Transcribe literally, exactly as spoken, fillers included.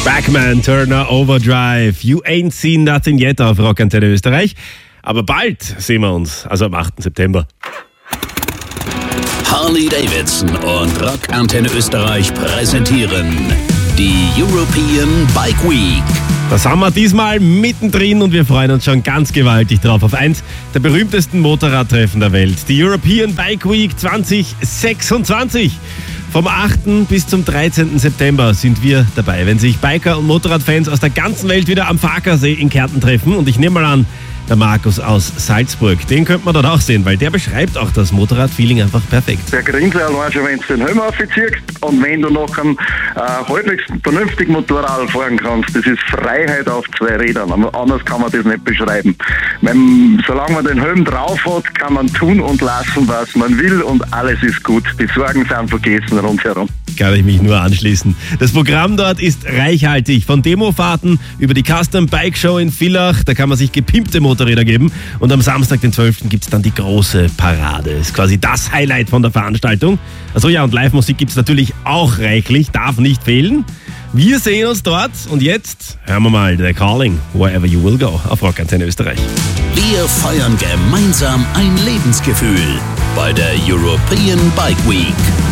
Backman, Turner, Overdrive. You ain't seen nothing yet auf Rockantenne Österreich. Aber bald sehen wir uns, also am achten September. Harley-Davidson und Rockantenne Österreich präsentieren die European Bike Week. Da sind wir diesmal mittendrin und wir freuen uns schon ganz gewaltig drauf auf eins der berühmtesten Motorradtreffen der Welt. Die European Bike Week zwanzig sechsundzwanzig. Vom achten bis zum dreizehnten September sind wir dabei, wenn sich Biker und Motorradfans aus der ganzen Welt wieder am Farkasee in Kärnten treffen. Und ich nehme mal an, der Markus aus Salzburg, den könnte man dort auch sehen, weil der beschreibt auch das Motorradfeeling einfach perfekt. Der grinst allein schon, wenn du den Helm aufziehst und wenn du noch einen äh, halbwegs vernünftigen Motorrad fahren kannst. Das ist Freiheit auf zwei Rädern, aber anders kann man das nicht beschreiben. Wenn, solange man den Helm drauf hat, kann man tun und lassen, was man will und alles ist gut. Die Sorgen sind vergessen rundherum. Kann ich mich nur anschließen. Das Programm dort ist reichhaltig. Von Demofahrten über die Custom Bike Show in Villach, da kann man sich gepimpte Motorräder geben. Und am Samstag, den zwölften gibt es dann die große Parade. Ist quasi das Highlight von der Veranstaltung. Achso, ja, und Live-Musik gibt es natürlich auch reichlich, darf nicht fehlen. Wir sehen uns dort und jetzt hören wir mal The Calling, Wherever You Will Go auf Rockantenne Österreich. Wir feiern gemeinsam ein Lebensgefühl bei der European Bike Week.